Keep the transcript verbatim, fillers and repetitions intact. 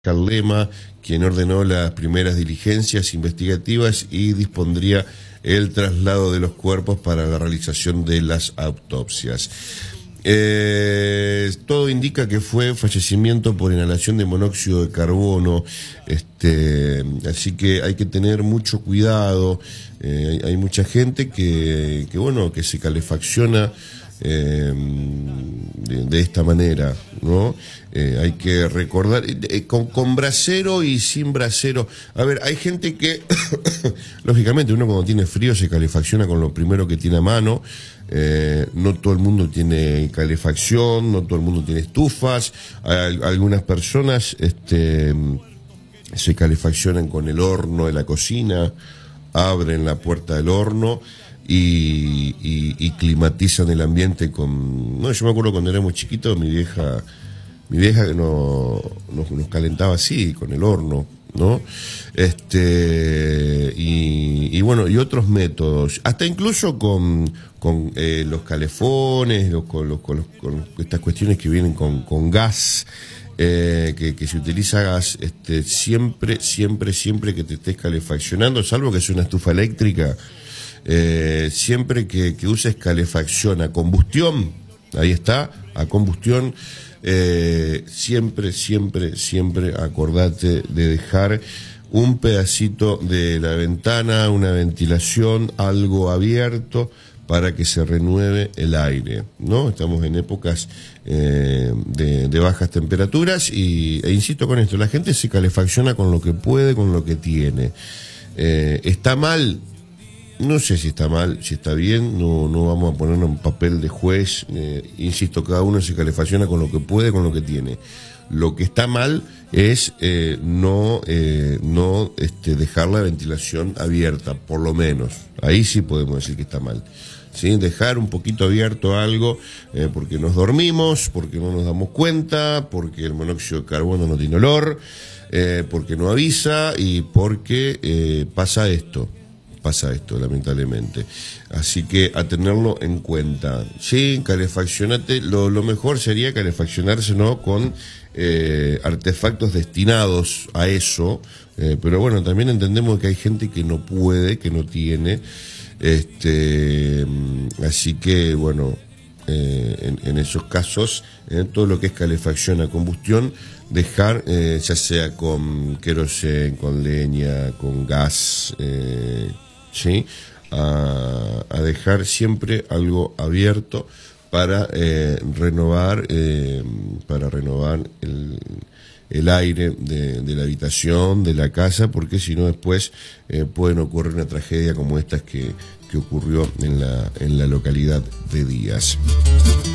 Lema, quien ordenó las primeras diligencias investigativas y dispondría el traslado de los cuerpos para la realización de las autopsias. Eh, todo indica que fue fallecimiento por inhalación de monóxido de carbono, este, así que hay que tener mucho cuidado. Eh, hay, hay mucha gente que, que bueno, que se calefacciona Eh, de, de esta manera, ¿no? Eh, hay que recordar, eh, con, con brasero y sin brasero. A ver, hay gente que, lógicamente, uno cuando tiene frío se calefacciona con lo primero que tiene a mano. Eh, no todo el mundo tiene calefacción, no todo el mundo tiene estufas. Hay, algunas personas este, se calefaccionan con el horno de la cocina, abren la puerta del horno Y, y, y climatizan el ambiente con... No, yo me acuerdo cuando éramos chiquitos, mi vieja, mi vieja no, nos, nos calentaba así, con el horno, ¿no? Este, y, y bueno, y otros métodos, hasta incluso con, con eh, los calefones, los, con, los, con, los, con estas cuestiones que vienen con, con gas, eh, que, que se utiliza gas, este, siempre, siempre, siempre que te estés calefaccionando, salvo que sea una estufa eléctrica. Eh, siempre que, que uses calefacción a combustión, ahí está, a combustión, eh, siempre, siempre, siempre acordate de dejar un pedacito de la ventana, una ventilación, algo abierto para que se renueve el aire, ¿no? Estamos en épocas eh, de, de bajas temperaturas y, e insisto con esto, la gente se calefacciona con lo que puede, con lo que tiene. Eh, ¿Está mal? No sé si está mal, si está bien, no, no vamos a ponernos en papel de juez, eh, insisto, cada uno se calefacciona con lo que puede, con lo que tiene. Lo que está mal es eh, no, eh, no este, dejar la ventilación abierta, por lo menos, ahí sí podemos decir que está mal. ¿Sí? Dejar un poquito abierto algo eh, porque nos dormimos, porque no nos damos cuenta, porque el monóxido de carbono no tiene olor, eh, porque no avisa y porque eh, pasa esto. Pasa esto, lamentablemente. Así que a tenerlo en cuenta. Sí, calefaccionate. Lo, lo mejor sería calefaccionarse, ¿no? Con eh, artefactos destinados a eso. Eh, pero bueno, también entendemos que hay gente que no puede, que no tiene. Este, así que, bueno, eh, en, en esos casos, eh, todo lo que es calefacción a combustión, dejar, eh, ya sea con queroseno, con leña, con gas, eh, ¿sí? A, a dejar siempre algo abierto para eh, renovar eh, para renovar el, el aire de, de la habitación, de la casa, porque si no después eh, pueden ocurrir una tragedia como esta que, que ocurrió en la, en la localidad de Díaz.